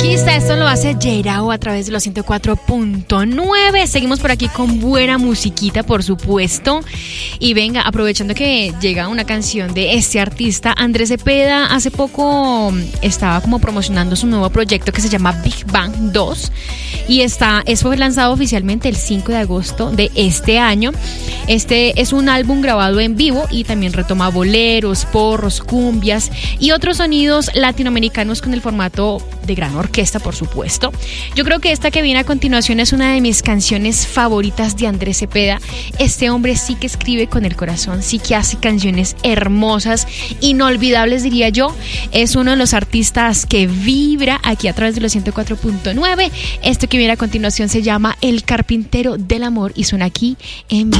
Conquista, esto lo hace Yeirao a través de los 104.9. Seguimos por aquí con buena musiquita, por supuesto. Y venga, aprovechando que llega una canción de este artista, Andrés Cepeda, hace poco estaba como promocionando su nuevo proyecto que se llama Big Bang 2. Y fue lanzado oficialmente el 5 de agosto de este año. Este es un álbum grabado en vivo y también retoma boleros, porros, cumbias y otros sonidos latinoamericanos con el formato de gran orquesta, por supuesto. Yo creo que esta que viene a continuación es una de mis canciones favoritas de Andrés Cepeda. Este hombre sí que escribe con el corazón, sí que hace canciones hermosas, inolvidables diría yo. Es uno de los artistas que vibra aquí a través de los 104.9. Esto que viene a continuación se llama El Carpintero del Amor y suena aquí en